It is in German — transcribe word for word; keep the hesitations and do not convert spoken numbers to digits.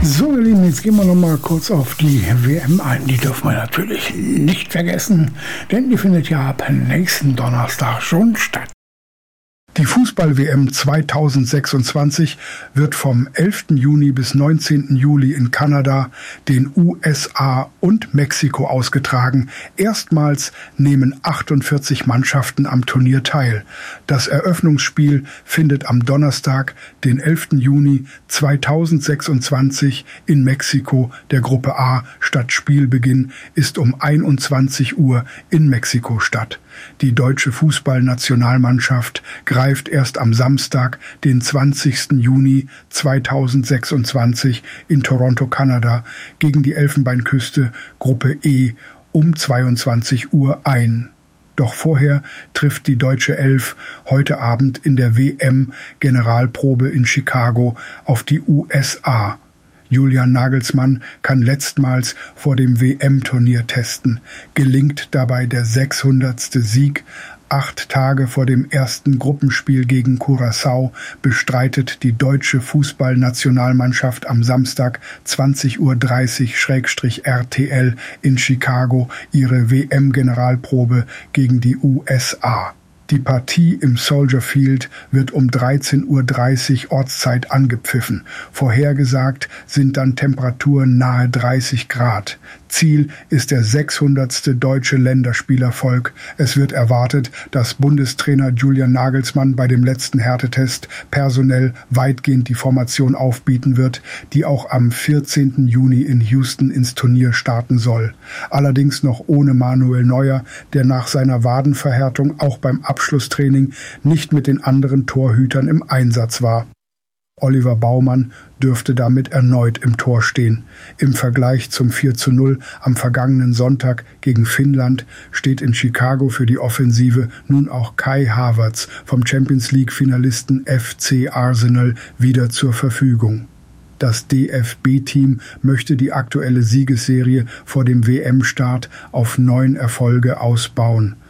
So, ihr Lieben, jetzt gehen wir noch mal kurz auf die W M ein. Die dürfen wir natürlich nicht vergessen, denn die findet ja ab nächsten Donnerstag schon statt. Die Fußball-W M zweitausendsechsundzwanzig wird vom elften Juni bis neunzehnten Juli in Kanada, den U S A und Mexiko ausgetragen. Erstmals nehmen achtundvierzig Mannschaften am Turnier teil. Das Eröffnungsspiel findet am Donnerstag, den elften Juni zweitausendsechsundzwanzig in Mexiko, der Gruppe A, statt. Spielbeginn ist um einundzwanzig Uhr in Mexiko statt. Die deutsche Fußballnationalmannschaft greift erst am Samstag, den zwanzigsten Juni zweitausendsechsundzwanzig in Toronto, Kanada, gegen die Elfenbeinküste Gruppe E um zweiundzwanzig Uhr ein. Doch vorher trifft die deutsche Elf heute Abend in der W M-Generalprobe in Chicago auf die U S A. Julian Nagelsmann kann letztmals vor dem W M-Turnier testen. Gelingt dabei der sechshundertste Sieg. Acht Tage vor dem ersten Gruppenspiel gegen Curaçao bestreitet die deutsche Fußballnationalmannschaft am Samstag zwanzig Uhr dreißig R T L in Chicago ihre W M-Generalprobe gegen die U S A. Die Partie im Soldier Field wird um dreizehn Uhr dreißig Ortszeit angepfiffen. Vorhergesagt sind dann Temperaturen nahe dreißig Grad. Ziel ist der sechshundertste deutsche Länderspielerfolg. Es wird erwartet, dass Bundestrainer Julian Nagelsmann bei dem letzten Härtetest personell weitgehend die Formation aufbieten wird, die auch am vierzehnten Juni in Houston ins Turnier starten soll. Allerdings noch ohne Manuel Neuer, der nach seiner Wadenverhärtung auch beim Abschlusstraining nicht mit den anderen Torhütern im Einsatz war. Oliver Baumann dürfte damit erneut im Tor stehen. Im Vergleich zum vier zu null am vergangenen Sonntag gegen Finnland steht in Chicago für die Offensive nun auch Kai Havertz vom Champions-League-Finalisten F C Arsenal wieder zur Verfügung. Das D F B-Team möchte die aktuelle Siegesserie vor dem W M-Start auf neun Erfolge ausbauen.